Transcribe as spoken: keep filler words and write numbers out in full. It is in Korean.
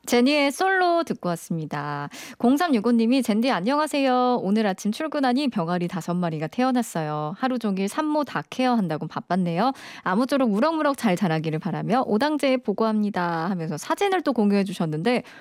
제니의 솔로 듣고 왔습니다. 공삼육오 님이 젠디 안녕하세요. 오늘 아침 출근하니 병아리 다섯 마리가 태어났어요. 하루 종일 산모 다 케어한다고 바빴네요. 아무쪼록 무럭무럭 잘 자라기를 바라며 오당제에 보고합니다 하면서 사진을 또 공유해 주셨는데